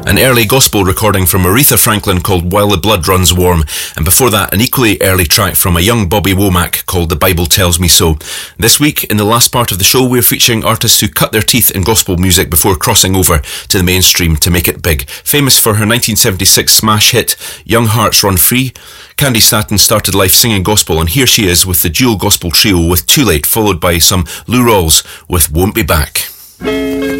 An early gospel recording from Aretha Franklin called While the Blood Runs Warm, and before that an equally early track from a young Bobby Womack called The Bible Tells Me So. This week, in the last part of the show, we're featuring artists who cut their teeth in gospel music before crossing over to the mainstream to make it big. Famous for her 1976 smash hit Young Hearts Run Free, Candy Staton started life singing gospel, and here she is with the dual gospel trio with Too Late, followed by some Lou Rawls with Won't Be Back.